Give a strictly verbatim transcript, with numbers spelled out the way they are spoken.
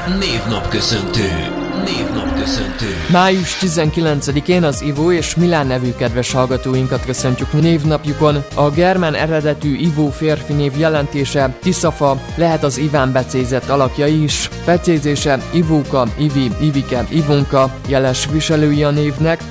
Névnapköszöntő. Névnapköszöntő. május tizenkilencedikén az Ivo és Milán nevű kedves hallgatóinkat köszöntjük névnapjukon. A germán eredetű Ivo férfi név jelentése Tiszafa, lehet az Iván becézett alakja is. Becézése Ivóka, Ivi, Ivike, Ivonka, jeles viselői a névnek.